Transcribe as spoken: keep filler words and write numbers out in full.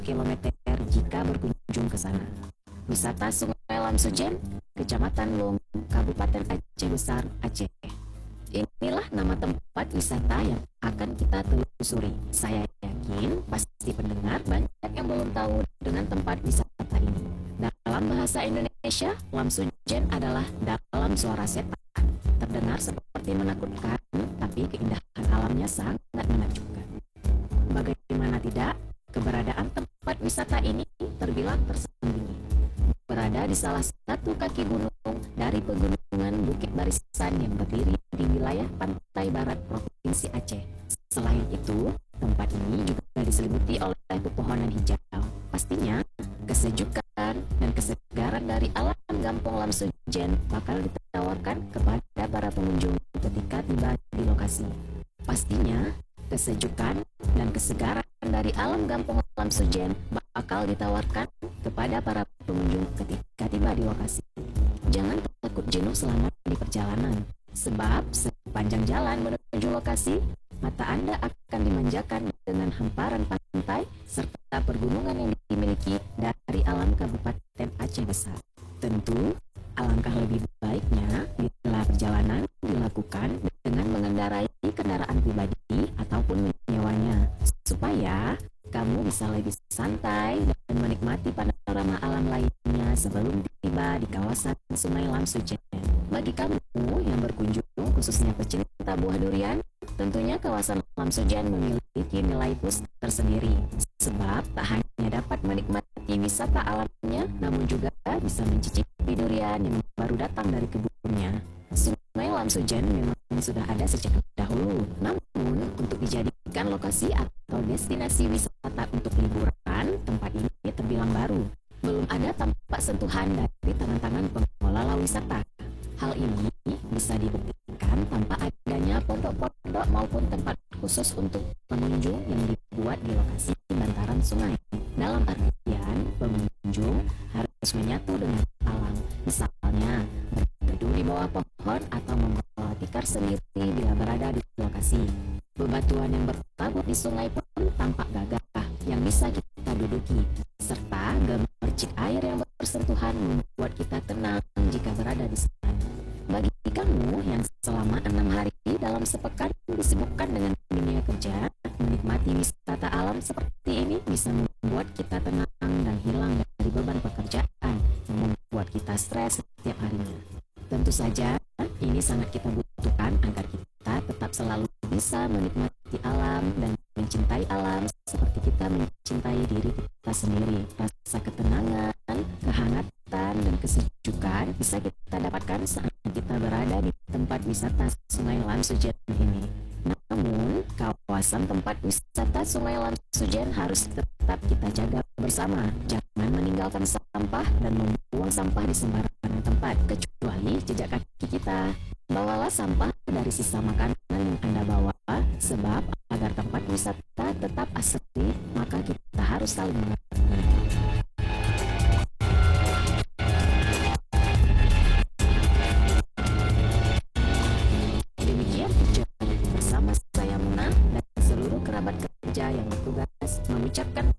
kilometer jika berkunjung ke sana. Wisata Sungai Lamsujen, Kecamatan Lung, Kabupaten Aceh Besar, Aceh. Inilah nama tempat wisata yang akan kita telusuri. Saya yakin pasti pendengar banyak yang belum tahu dengan tempat wisata ini. Dalam bahasa Indonesia, Lamsujen adalah dalam suara setan. Terdengar seperti menakutkan, tapi keindahan alamnya sangat menakjubkan. Bagaimana tidak, keberadaan tempat wisata ini terbilang tersembunyi. Berada di salah satu kaki gunung dari pegunungan Bukit Barisan yang berdiri di wilayah pantai barat Provinsi Aceh. Selain itu, tempat ini juga diselimuti oleh pepohonan hijau. Pastinya, kesejukan dan kesegaran dari alam Gampong Lamsujen bakal ditawarkan kepada para pengunjung ketika tiba di lokasi. Pastinya, kesejukan dan kesegaran dari alam Gampong Lamsujen bakal ditawarkan kepada para pengunjung ketika tiba di lokasi. Jangan takut jenuh selama di perjalanan, sebab sepanjang jalan menuju lokasi, mata Anda akan dimanjakan dengan hamparan pantai serta pergunungan yang dimiliki dari alam Kabupaten Aceh Besar. Tentu, alangkah lebih baiknya bila perjalanan dilakukan dengan mengendarai kendaraan pribadi ataupun menyewanya, supaya kamu bisa lebih santai dan menikmati panorama alam lainnya sebelum tiba di kawasan Sungai Lamsujen. Bagi kamu yang berkunjung, khususnya pecinta buah durian, tentunya kawasan Lamsujen memiliki nilai plus tersendiri, sebab tak hanya dapat menikmati wisata alamnya, namun juga bisa mencicipi durian yang baru datang dari kebunnya. Sungai Lamsujen memang sudah ada sejak dahulu, namun untuk dijadikan lokasi atau destinasi wisata untuk liburan, tempat ini terbilang baru. Belum ada tampak sentuhan dari tangan-tangan pengelola wisata. Hal ini bisa dibuktikan tanpa adanya pondok-pondok maupun tempat khusus untuk pengunjung yang dibuat di lokasi bantaran sungai. Dalam artian, pengunjung harus menyatu dengan alam. Misalnya, berteduh di bawah pohon atau membawa tikar sendiri bila berada di lokasi. Bebatuan yang bertabur di sungai pun tampak gagah yang bisa kita duduki, serta gemercik air yang bersentuhan membuat kita tenang jika berada di sana. Bagi kamu yang selama enam hari dalam sepekan disibukkan dengan dunia kerja, menikmati wisata alam seperti ini bisa membuat kita tenang dan hilang dari beban pekerjaan yang membuat kita stres setiap harinya. Tentu saja, ini sangat kita butuhkan agar kita tetap selalu bisa menikmati alam dan mencintai alam seperti kita mencintai diri kita sendiri. Rasa ketenangan, kehangatan, dan kesejukan bisa kita dapatkan saat kita berada di tempat wisata Sungai Lamsujen ini. Namun, kawasan tempat wisata Sungai Lamsujen harus tetap kita jaga bersama. Jangan meninggalkan sampah dan membuang sampah di sembarangan tempat, kecuali jejak kaki kita. Bawalah sampah dari sisa makanan yang Anda bawa, sebab agar tempat wisata tetap asri, maka kita harus saling mengerti. Demikian ucapan bersama saya Muna dan seluruh kerabat kerja yang bertugas mengucapkan